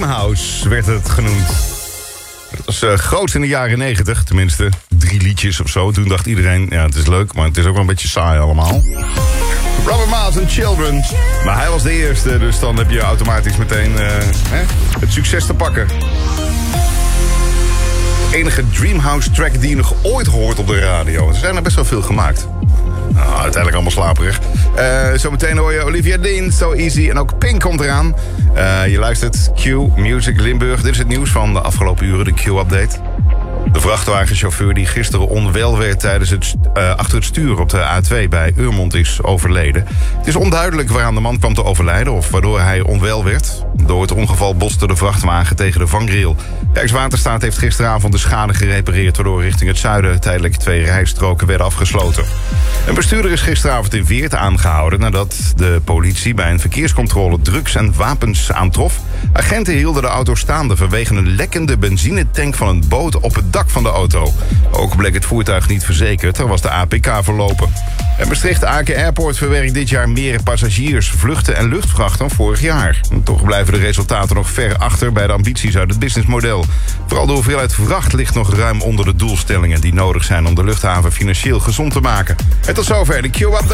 Dreamhouse werd het genoemd. Het was groot in de jaren 90, tenminste 3 liedjes of zo. Toen dacht iedereen, ja, het is leuk, maar het is ook wel een beetje saai allemaal. Robert Miles and Children. Maar hij was de eerste, dus dan heb je automatisch meteen het succes te pakken. De enige Dreamhouse track die je nog ooit hoort op de radio. Er zijn er best wel veel gemaakt. Nou, uiteindelijk allemaal slaperig. Zometeen hoor je Olivia Dean, So Easy en ook Pink komt eraan. Je luistert Q Music Limburg. Dit is het nieuws van de afgelopen uren, de Q-update. De vrachtwagenchauffeur die gisteren onwel werd tijdens het achter het stuur op de A2 bij Urmond is overleden. Het is onduidelijk waaraan de man kwam te overlijden of waardoor hij onwel werd. Door het ongeval botste de vrachtwagen tegen de vangrail. Rijkswaterstaat heeft gisteravond de schade gerepareerd, waardoor richting het zuiden tijdelijk 2 rijstroken werden afgesloten. Een bestuurder is gisteravond in Weert aangehouden nadat de politie bij een verkeerscontrole drugs en wapens aantrof. Agenten hielden de auto staande vanwege een lekkende benzinetank van een boot op het dak van de auto. Ook bleek het voertuig niet verzekerd, er was de APK verlopen. En Maastricht-Aken Airport verwerkt dit jaar meer passagiers, vluchten en luchtvracht dan vorig jaar. En toch blijven de resultaten nog ver achter bij de ambities uit het businessmodel. Vooral de hoeveelheid vracht ligt nog ruim onder de doelstellingen die nodig zijn om de luchthaven financieel gezond te maken. En tot zover de Q-update.